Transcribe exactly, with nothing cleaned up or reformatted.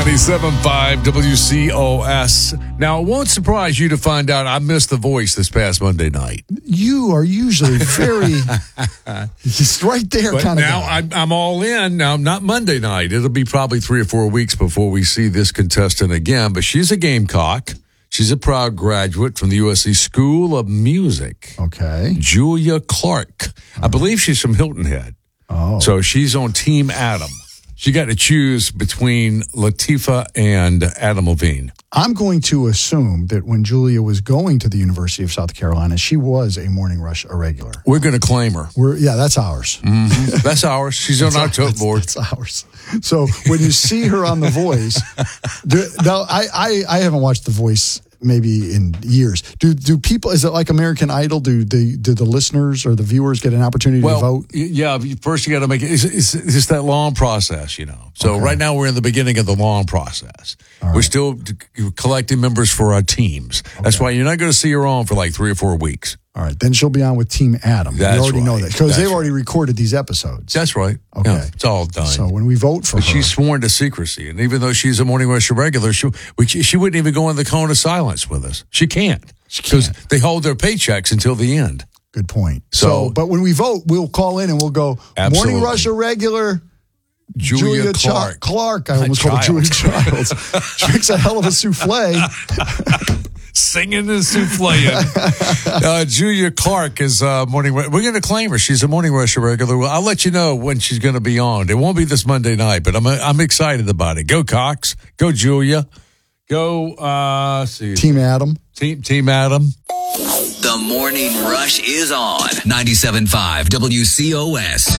ninety-seven point five W C O S. Now, it won't surprise you to find out I missed The Voice this past Monday night. You are usually very, just right there But kind of now guy. I'm, I'm all in. Now, not Monday night. It'll be probably three or four weeks before we see this contestant again. But she's a Gamecock. She's a proud graduate from the U S C School of Music. Okay. Julia Clark. I believe she's from Hilton Head. Oh. So she's on Team Adam. She got to choose between Latifah and Adam Levine. I'm going to assume that when Julia was going to the University of South Carolina, she was a Morning Rush irregular. We're going to claim her. We're, yeah, that's ours. Mm-hmm. That's ours. She's on our tote board. That's ours. So when you see her on The Voice, do, now I, I, I haven't watched The Voice maybe in years. Do do people, is it like American Idol? Do the do the listeners or the viewers get an opportunity well, to vote? Yeah, first you got to make it, it's, it's, it's that long process, you know. So Okay. right now we're in the beginning of the long process. All We're right. still collecting members for our teams. That's why you're not going to see her on for like three or four weeks. All right, then she'll be on with Team Adam. That's we already know right. that because That's they've right. already recorded these episodes. That's right. Okay. Yeah, it's all done. So when we vote for But her, she's sworn to secrecy, and even though she's a Morning Rush regular, she, we, she wouldn't even go in the cone of silence with us. She can't because they hold their paychecks until the end. good point. So- So, but when we vote, we'll call in and we'll go Absolutely. Morning Rush irregular. Julia, Cha- Clark. Clark. I almost called her Julia Childs. She makes a hell of a souffle. Singing and souffle. uh, Julia Clark is uh, Morning Rush. We're going to claim her. She's a Morning Rush regular. Well, I'll let you know when she's going to be on. It won't be this Monday night, but I'm I'm excited about it. Go Cox. Go Julia. Go, uh, let's see. Team Adam. Team, Team Adam. The Morning Rush is on ninety-seven point five W C O S.